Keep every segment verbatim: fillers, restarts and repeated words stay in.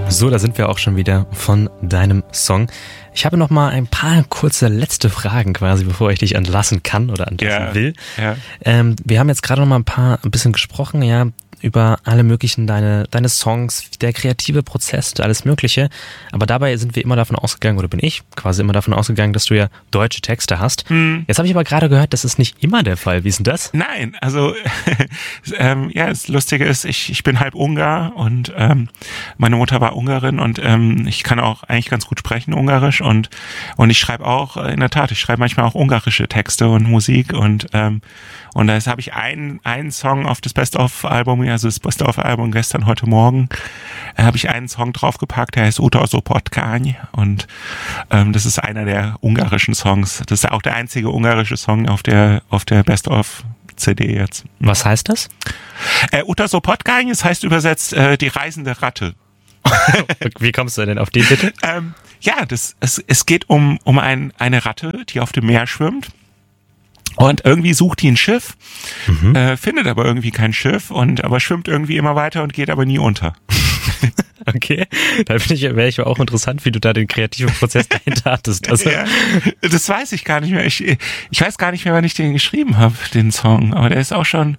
So, da sind wir auch schon wieder von deinem Song. Ich habe noch mal ein paar kurze letzte Fragen quasi, bevor ich dich entlassen kann oder entlassen ja, will. Ja. Ähm, wir haben jetzt gerade noch mal ein paar, ein bisschen gesprochen, ja, über alle möglichen, deine, deine Songs, der kreative Prozess, alles Mögliche. Aber dabei sind wir immer davon ausgegangen, oder bin ich quasi immer davon ausgegangen, dass du ja deutsche Texte hast. Hm. Jetzt habe ich aber gerade gehört, das ist nicht immer der Fall. Wie ist denn das? Nein, also ähm, ja, das Lustige ist, ich, ich bin halb Ungar und ähm, meine Mutter war Ungarin und ähm, ich kann auch eigentlich ganz gut sprechen, Ungarisch und und ich schreibe auch, in der Tat, ich schreibe manchmal auch ungarische Texte und Musik und ähm, und da habe ich einen einen Song auf das Best-of-Album, also das Best-of-Album gestern, heute Morgen, äh, habe ich einen Song draufgepackt, der heißt Utolsó potkány und ähm, das ist einer der ungarischen Songs. Das ist auch der einzige ungarische Song auf der auf der Best-of-C D jetzt. Was heißt das? Äh, Utolsó potkány, das heißt übersetzt äh, die reisende Ratte. Wie kommst du denn auf den Titel? ähm, ja, das es, es geht um um ein, eine Ratte, die auf dem Meer schwimmt. Und irgendwie sucht die ein Schiff, mhm. äh, findet aber irgendwie kein Schiff und aber schwimmt irgendwie immer weiter und geht aber nie unter. Okay, da finde ich, wäre ich auch interessant, wie du da den kreativen Prozess dahinter hattest. Also ja, das weiß ich gar nicht mehr. Ich, ich weiß gar nicht mehr, wann ich den geschrieben habe, den Song. Aber der ist auch schon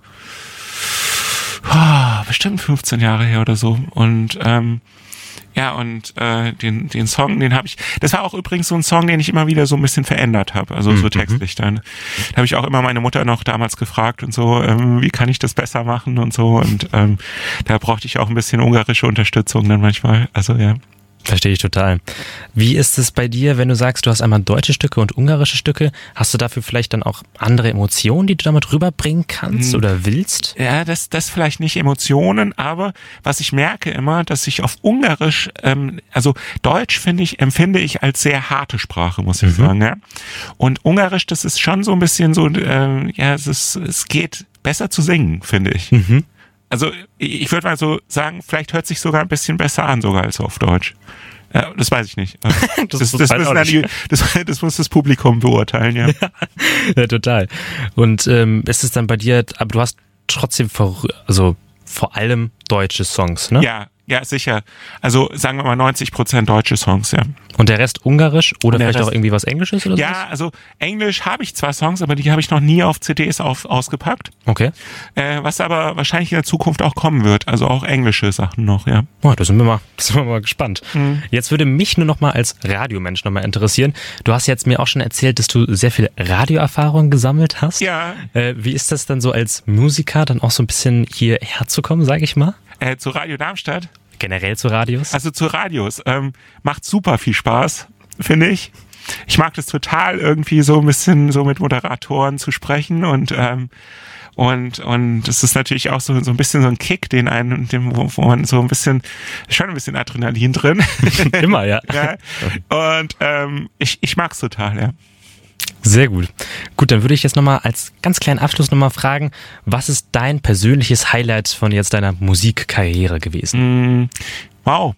oh, bestimmt fünfzehn Jahre her oder so. Und ähm, ja, und äh, den den Song, den habe ich, das war auch übrigens so ein Song, den ich immer wieder so ein bisschen verändert habe, also so textlich dann. Da habe ich auch immer meine Mutter noch damals gefragt und so, ähm, wie kann ich das besser machen und so. Und ähm, da brauchte ich auch ein bisschen ungarische Unterstützung dann manchmal, also ja. Verstehe ich total. Wie ist es bei dir, wenn du sagst, du hast einmal deutsche Stücke und ungarische Stücke? Hast du dafür vielleicht dann auch andere Emotionen, die du damit rüberbringen kannst hm. oder willst? Ja, das das vielleicht nicht Emotionen, aber was ich merke immer, dass ich auf Ungarisch, ähm, also Deutsch finde ich, empfinde ich als sehr harte Sprache, muss ich mhm. sagen. Ja? Und Ungarisch, das ist schon so ein bisschen so, äh, ja, es ist, es geht besser zu singen, finde ich. Mhm. Also ich würde mal so sagen, vielleicht hört sich sogar ein bisschen besser an, sogar als auf Deutsch. Ja, das weiß ich nicht. Das, das, das, das, müssen die, das, das muss das Publikum beurteilen, ja. Ja, ja total. Und ähm, ist es dann bei dir, aber du hast trotzdem vor, also vor allem deutsche Songs, ne? Ja, ja, sicher. Also sagen wir mal neunzig Prozent deutsche Songs, ja. Und der Rest ungarisch oder vielleicht Rest, auch irgendwie was Englisches oder so? Ja, also Englisch habe ich zwar Songs, aber die habe ich noch nie auf C Ds auf, ausgepackt. Okay. Äh, was aber wahrscheinlich in der Zukunft auch kommen wird. Also auch englische Sachen noch, ja. Oh, da sind wir mal, da sind wir mal gespannt. Mhm. Jetzt würde mich nur noch mal als Radiomensch noch mal interessieren. Du hast jetzt mir auch schon erzählt, dass du sehr viel Radioerfahrung gesammelt hast. Ja. Äh, wie ist das dann so als Musiker, dann auch so ein bisschen hierher zu kommen, sage ich mal? Äh, zu Radio Darmstadt? Generell zu Radios? Also zu Radios. Ähm, macht super viel Spaß, finde ich. Ich mag das total, irgendwie so ein bisschen so mit Moderatoren zu sprechen und ähm, und und das ist natürlich auch so so ein bisschen so ein Kick, den einen, dem, wo, wo man so ein bisschen, schon ein bisschen Adrenalin drin. Immer, ja. ja. Und ähm, ich ich mag's total, ja. Sehr gut. Gut, dann würde ich jetzt nochmal als ganz kleinen Abschluss nochmal fragen, was ist dein persönliches Highlight von jetzt deiner Musikkarriere gewesen? Mm, wow.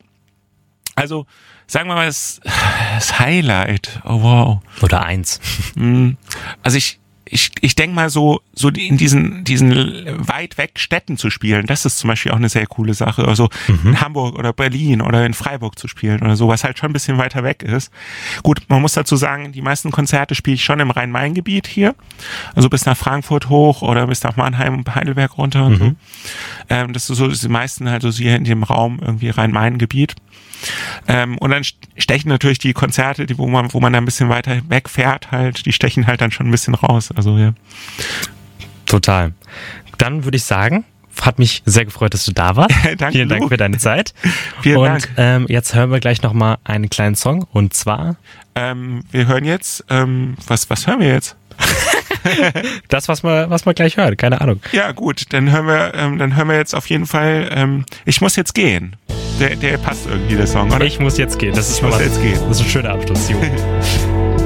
Also, sagen wir mal, das, das Highlight. Oh, wow. Oder eins. Mm, also ich, ich, ich denke mal so, so in diesen, diesen weit weg Städten zu spielen, das ist zum Beispiel auch eine sehr coole Sache. Also mhm. in Hamburg oder Berlin oder in Freiburg zu spielen oder so, was halt schon ein bisschen weiter weg ist. Gut, man muss dazu sagen, die meisten Konzerte spiele ich schon im Rhein-Main-Gebiet hier. Also bis nach Frankfurt hoch oder bis nach Mannheim und Heidelberg runter und mhm. so. Ähm, das ist so, die meisten halt so hier in dem Raum irgendwie Rhein-Main-Gebiet. Ähm, und dann stechen natürlich die Konzerte, die, wo man, wo man da ein bisschen weiter wegfährt, halt, die stechen halt dann schon ein bisschen raus. Also ja. Total. Dann würde ich sagen, hat mich sehr gefreut, dass du da warst. Danke, Vielen Dank für deine Zeit. Vielen und Dank. Ähm, jetzt hören wir gleich nochmal einen kleinen Song und zwar ähm, wir hören jetzt, ähm, was, was hören wir jetzt? Das, was man, was man gleich hört, keine Ahnung. Ja, gut, dann hören wir, ähm, dann hören wir jetzt auf jeden Fall, ähm, ich muss jetzt gehen. Der, der passt irgendwie, der Song, oder? Ich muss jetzt gehen. Das ist ich muss mal, jetzt gehen. Das ist ein schöner Abschluss, Jo.